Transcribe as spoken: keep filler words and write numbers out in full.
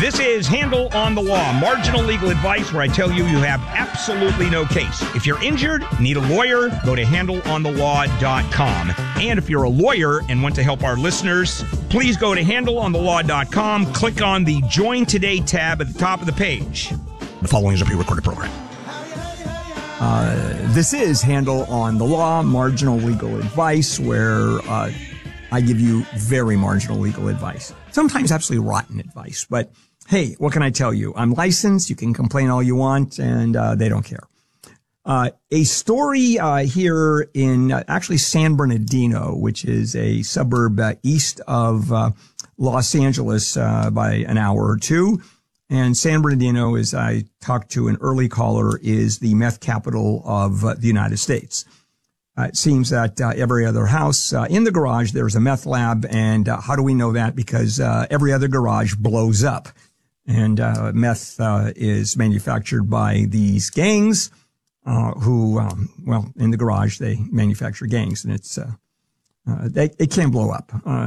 This is Handle on the Law, marginal legal advice where I tell you you have absolutely no case. If you're injured, need a lawyer, go to handle on the law dot com. And if you're a lawyer and want to help our listeners, please go to handle on the law dot com, click on the Join Today tab at the top of the page. The following is a pre-recorded program. Uh, this is Handle on the Law, marginal legal advice, where uh, I give you very marginal legal advice. Sometimes absolutely rotten advice, but hey, what can I tell you? I'm licensed. You can complain all you want, and uh, they don't care. Uh, a story uh, here in uh, actually San Bernardino, which is a suburb uh, east of uh, Los Angeles uh, by an hour or two. And San Bernardino, as I talked to an early caller, is the meth capital of uh, the United States. Uh, it seems that uh, every other house uh, in the garage, there's a meth lab. And uh, how do we know that? Because uh, every other garage blows up. And uh, meth uh, is manufactured by these gangs uh, who, um, well, in the garage, they manufacture gangs. And it's uh, uh, they, it can blow up. Uh,